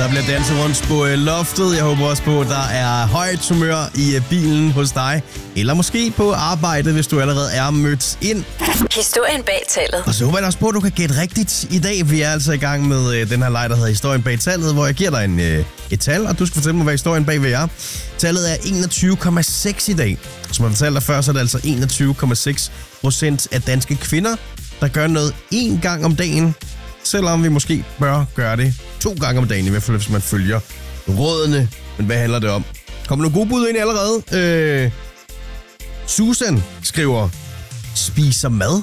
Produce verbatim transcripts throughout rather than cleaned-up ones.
Der bliver danset rundt på loftet. Jeg håber også på, at der er højt humør i bilen hos dig. Eller måske på arbejde, hvis du allerede er mødt ind. Historien bag tallet. Og så håber jeg også på, at du kan gætte rigtigt i dag. Vi er altså i gang med øh, den her leg, der hedder Historien bag tallet, hvor jeg giver dig en, øh, et tal, og du skal fortælle mig, hvad historien bag ved er. Tallet er enogtyve komma seks i dag. Som jeg fortalte dig før, så er det altså enogtyve komma seks procent af danske kvinder, der gør noget én gang om dagen. Selvom vi måske bør gøre det to gange om dagen, i hvert fald hvis man følger rådene. Men hvad handler det om? Kommer nogle gode bud ind allerede? Øh, Susan skriver, spiser mad.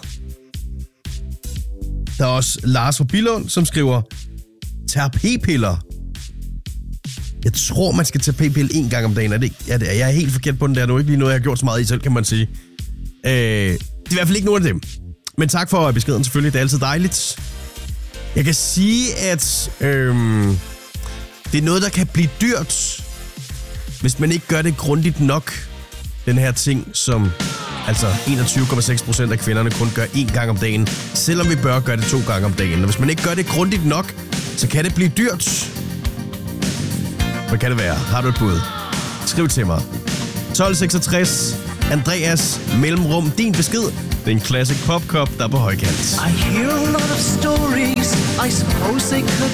Der er også Lars fra Billund, som skriver, tager p-piller. Jeg tror, man skal tage p-pille en gang om dagen. Er det, er det, jeg er helt forkert på den der. Det er jo ikke lige noget, jeg har gjort så meget i selv, kan man sige. Øh, det er i hvert fald ikke nogen af dem. Men tak for beskeden selvfølgelig. Det er altid dejligt. Jeg kan sige, at øhm, det er noget, der kan blive dyrt, hvis man ikke gør det grundigt nok. Den her ting, som altså enogtyve komma seks procent af kvinderne kun gør én gang om dagen, selvom vi bør gøre det to gange om dagen. Og hvis man ikke gør det grundigt nok, så kan det blive dyrt. Hvad kan det være? Har du et bud? Skriv til mig. tolv seksogtres. Andreas, mellemrum, din besked. Det er en classic popkop, der er på højkant. I hear a lot of stories. I suppose they could